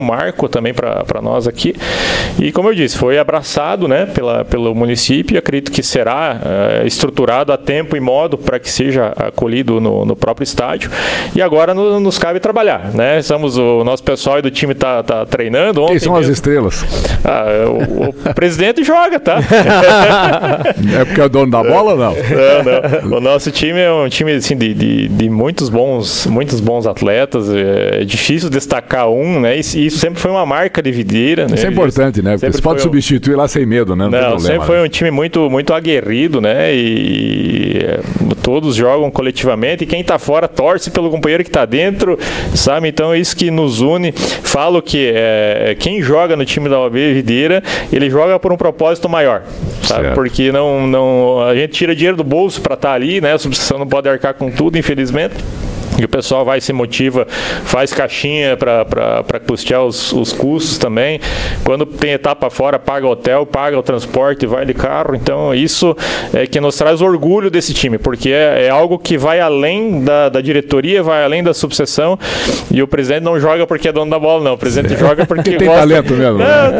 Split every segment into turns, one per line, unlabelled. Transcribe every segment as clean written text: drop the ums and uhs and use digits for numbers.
marco também para nós aqui. E como eu disse, foi abraçado, né, pelo município, e acredito que será estruturado a tempo e modo para que seja acolhido no próprio estádio. E agora nos cabe trabalhar, né? O nosso pessoal do time tá treinando.
Quem são as estrelas?
O presidente joga, tá?
É porque é o dono da bola ou não?
Não. O nosso time é um time assim, de muitos bons atletas. É difícil destacar um, né? E isso sempre foi uma marca de Videira.
Isso, né? É importante, né? Porque você pode substituir lá sem medo, né?
Não, sempre foi um time muito aguerrido, né? E todos jogam coletivamente, e quem tá fora torce pelo companheiro que tá dentro, sabe? Então é isso que nos une. Falo que quem joga no time da OAB Videira, ele joga por um propósito maior, sabe? Certo. Porque a gente tira dinheiro do bolso para estar ali, né? A substituição não pode arcar com tudo, infelizmente. E o pessoal se motiva, faz caixinha para custear os custos também. Quando tem etapa fora, paga hotel, paga o transporte, vai de carro. Então, isso é que nos traz orgulho desse time, porque é algo que vai além da diretoria, vai além da subseção. E o presidente não joga porque é dono da bola, não. O presidente joga porque
tem
gosta.
Talento mesmo.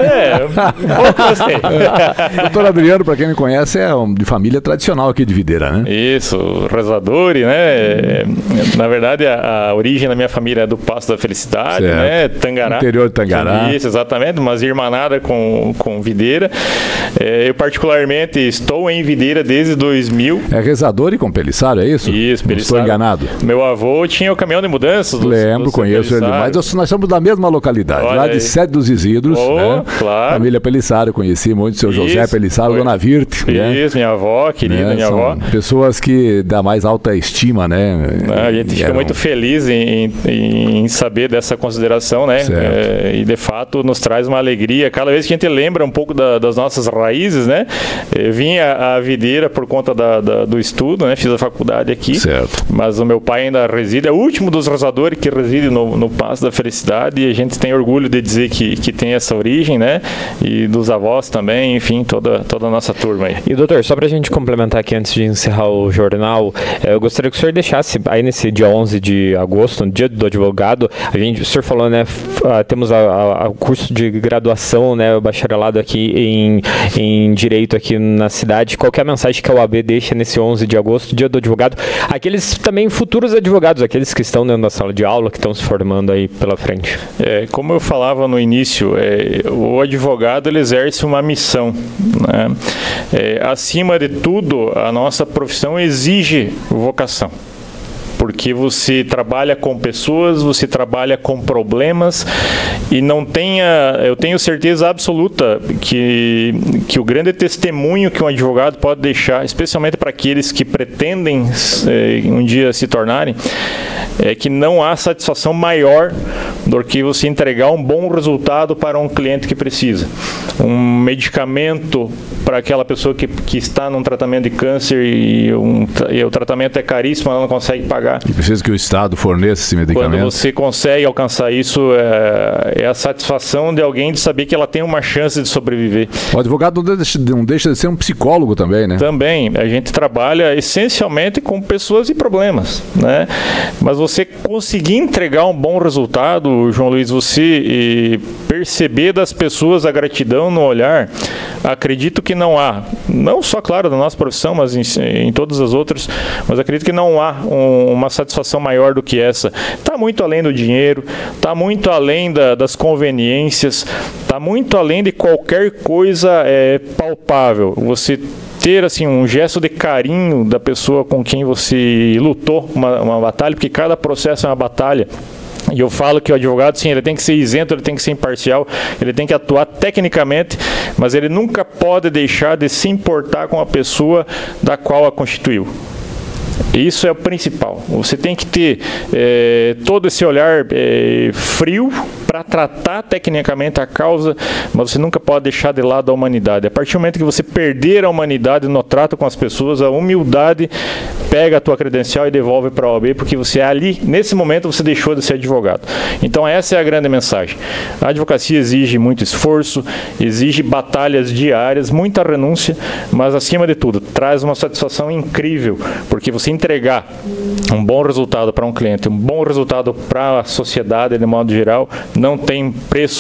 O doutor Adriano, para quem me conhece, é de família tradicional aqui de Videira, né?
Isso, rezadores, né? Na verdade, a origem da minha família é do Passo da Felicidade, certo, né? Tangará.
Interior de Tangará.
Isso, exatamente, mas irmanada com Videira. Eu, particularmente, estou em Videira desde 2000.
É rezador e compeliçário, é isso?
Isso,
Pelissaro. Estou enganado.
Meu avô tinha o caminhão de mudanças.
Lembro, conheço ele demais. Nós somos da mesma localidade, lá de Sede dos Isidros. Né?
Claro.
Família Pelissaro, conheci muito o seu José Pelissaro, Dona Virte.
Isso, minha avó, querida, minha avó.
Pessoas que dá mais alta estima, né?
A gente fica muito feliz em saber dessa consideração, né? E de fato nos traz uma alegria. Cada vez que a gente lembra um pouco das nossas raízes, né? Vim a Videira por conta do estudo, né? Fiz a faculdade aqui.
Certo.
Mas o meu pai ainda reside, é o último dos rezadores que reside no Passo da Felicidade, e a gente tem orgulho de dizer que tem essa origem, né? E dos avós também, enfim, toda a nossa turma aí.
E doutor, só pra gente complementar aqui antes de encerrar o jornal, eu gostaria que o senhor deixasse aí nesse dia 11 de agosto, no dia do advogado, o senhor falou, né, temos o curso de graduação, né, o bacharelado aqui em Direito aqui na cidade. Qual que é a mensagem que a OAB deixa nesse 11 de agosto, dia do advogado? Aqueles também futuros advogados, aqueles que estão dentro da sala de aula, que estão se formando aí pela frente.
Como eu falava no início, o advogado ele exerce uma missão, né? Acima de tudo, a nossa profissão exige vocação. Porque você trabalha com pessoas, você trabalha com problemas, e eu tenho certeza absoluta que o grande testemunho que um advogado pode deixar, especialmente para aqueles que pretendem um dia se tornarem, é que não há satisfação maior do que você entregar um bom resultado para um cliente que precisa. Um medicamento para aquela pessoa que está num tratamento de câncer e o tratamento é caríssimo, ela não consegue pagar.
E precisa que o Estado forneça esse medicamento.
Quando você consegue alcançar isso, é a satisfação de alguém de saber que ela tem uma chance de sobreviver.
O advogado não deixa de ser um psicólogo também, né?
Também. A gente trabalha essencialmente com pessoas e problemas, né? Mas você conseguir entregar um bom resultado, João Luiz, você perceber das pessoas a gratidão no olhar, acredito que não há, não só, claro, na nossa profissão, mas em todas as outras, mas acredito que não há uma satisfação maior do que essa. Está muito além do dinheiro, está muito além das conveniências, está muito além de qualquer coisa palpável. Você ter assim um gesto de carinho da pessoa com quem você lutou uma batalha, porque cada processo é uma batalha. E eu falo que o advogado, sim, ele tem que ser isento, ele tem que ser imparcial, ele tem que atuar tecnicamente, mas ele nunca pode deixar de se importar com a pessoa da qual a constituiu. Isso é o principal. Você tem que ter todo esse olhar frio para tratar tecnicamente a causa, mas você nunca pode deixar de lado a humanidade. A partir do momento que você perder a humanidade no trato com as pessoas, a humildade pega a tua credencial e devolve para a OAB, porque você ali, nesse momento, você deixou de ser advogado. Então essa é a grande mensagem. A advocacia exige muito esforço, exige batalhas diárias, muita renúncia, mas acima de tudo, traz uma satisfação incrível, porque você entregar um bom resultado para um cliente, um bom resultado para a sociedade de modo geral, não tem preço